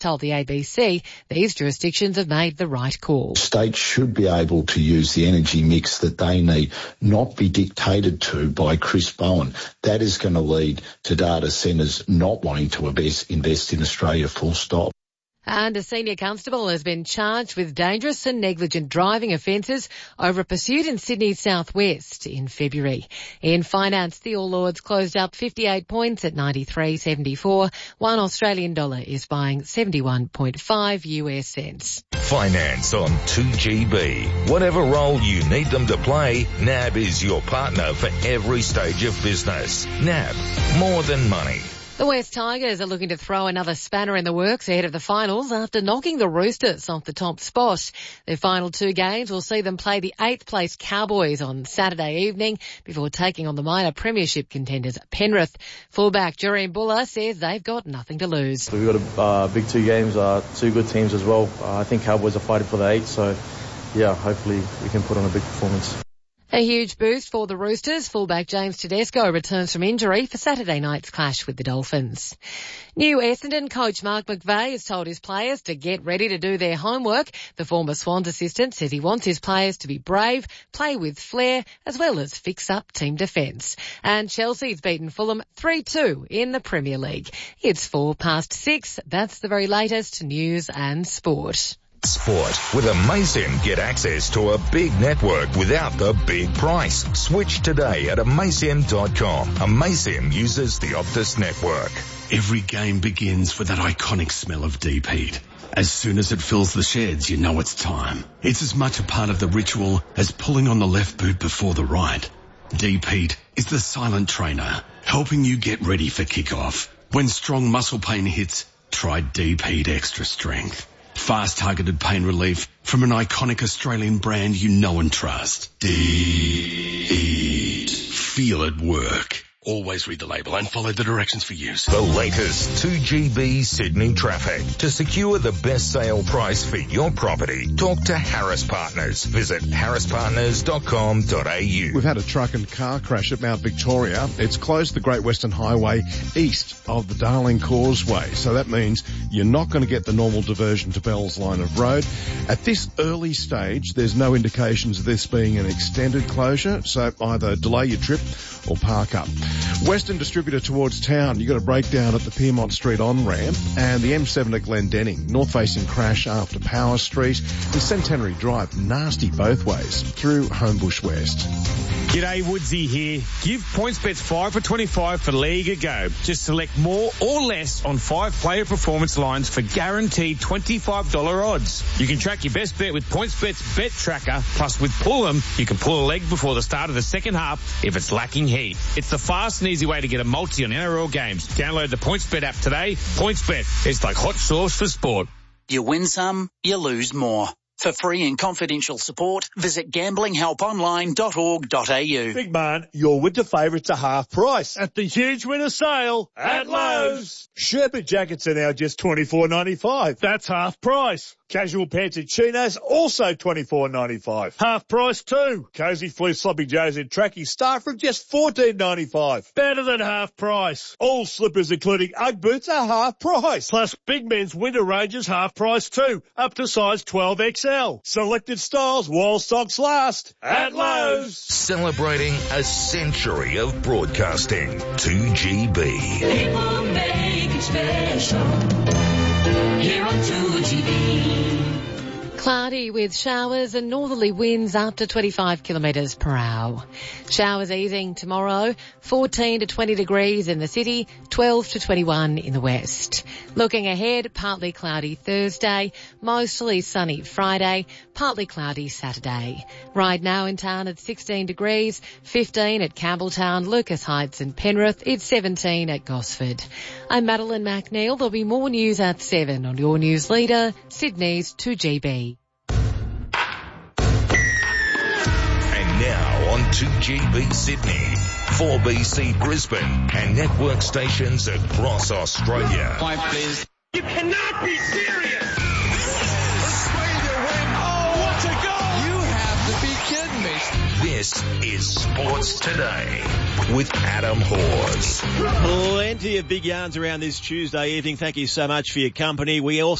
told the ABC these jurisdictions have made the right call. States should be able to use the energy mix that they need, not be dictated to by Chris Bowen. That is going to lead to data centres not wanting to invest in Australia, full stop. And a senior constable has been charged with dangerous and negligent driving offences over a pursuit in Sydney's southwest in February. In finance, the All Ords closed up 58 points at 93.74. One Australian dollar is buying 71.5 US cents. Finance on 2GB. Whatever role you need them to play, NAB is your partner for every stage of business. NAB, more than money. The West Tigers are looking to throw another spanner in the works ahead of the finals after knocking the Roosters off the top spot. Their final two games will see them play the 8th place Cowboys on Saturday evening before taking on the minor premiership contenders Penrith. Fullback Jurian Buller says they've got nothing to lose. We've got a big two games, two good teams as well. I think Cowboys are fighting for the 8, so yeah, hopefully we can put on a big performance. A huge boost for the Roosters. Fullback James Tedesco returns from injury for Saturday night's clash with the Dolphins. New Essendon coach Mark McVeigh has told his players to get ready to do their homework. The former Swans assistant says he wants his players to be brave, play with flair, as well as fix up team defence. And Chelsea's beaten Fulham 3-2 in the Premier League. It's 6:04. That's the very latest news and sport. Sport. With Amaysim, get access to a big network without the big price. Switch today at Amaysim.com. Amaysim uses the Optus network. Every game begins with that iconic smell of deep heat. As soon as it fills the sheds, you know it's time. It's as much a part of the ritual as pulling on the left boot before the right. Deep heat is the silent trainer, helping you get ready for kickoff. When strong muscle pain hits, try Deep Heat Extra Strength. Fast targeted pain relief from an iconic Australian brand you know and trust. Deep Heat. Feel it work. Always read the label and follow the directions for use. The latest 2GB Sydney traffic. To secure the best sale price for your property, talk to Harris Partners. Visit harrispartners.com.au. We've had a truck and car crash at Mount Victoria. It's closed the Great Western Highway east of the Darling Causeway. So that means you're not going to get the normal diversion to Bell's line of road. At this early stage, there's no indications of this being an extended closure. So either delay your trip or park up. Western Distributor towards town, you got a breakdown at the Piermont Street on-ramp and the M7 at Glendenning. North-facing crash after Power Street. The Centenary Drive, nasty both ways through Homebush West. G'day, Woodsy here. Give PointsBet 5 for 25 for League a go. Just select more or less on 5 player performance lines for guaranteed $25 odds. You can track your best bet with PointsBet's Bet Tracker. Plus, with Pull 'em, you can pull a leg before the start of the second half if it's lacking heat. It's the fast and easy way to get a multi on NRL games. Download the PointsBet app today. PointsBet, it's like hot sauce for sport. You win some, you lose more. For free and confidential support, visit gamblinghelponline.org.au. Big man, your winter favourites are half price at the huge winter sale at Lowe's. Sherpa jackets are now just $24.95. That's half price. Casual pants and chinos also $24.95. Half price too. Cozy fleece sloppy joes and trackies start from just $14.95. Better than half price. All slippers including Ugg boots are half price. Plus big men's winter ranges half price too, up to size 12XL. Selected styles while stocks last at Lowe's. Celebrating a century of broadcasting. 2GB. People make it special. Here on 2GB. Cloudy with showers and northerly winds up to 25 kilometres per hour. Showers easing tomorrow, 14 to 20 degrees in the city, 12 to 21 in the west. Looking ahead, partly cloudy Thursday, mostly sunny Friday, partly cloudy Saturday. Right now in town it's 16 degrees, 15 at Campbelltown, Lucas Heights and Penrith, it's 17 at Gosford. I'm Madeline McNeil. There'll be more news at 7 on your news leader, Sydney's 2GB. Now on 2GB Sydney, 4BC Brisbane and network stations across Australia. Five, please. You cannot be serious! Australia win! Oh, what a goal! You have to be kidding me. This is Sports Today with Adam Hawes. Plenty of big yarns around this Tuesday evening. Thank you so much for your company. We also